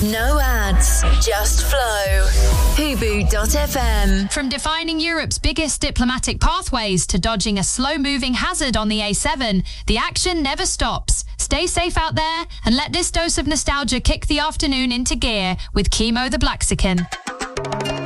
No ads, just flow. Hubu.fm. From defining Europe's biggest diplomatic pathways to dodging a slow-moving hazard on the A7, the action never stops. Stay safe out there and let this dose of nostalgia kick the afternoon into gear with Chemo the Blaxican.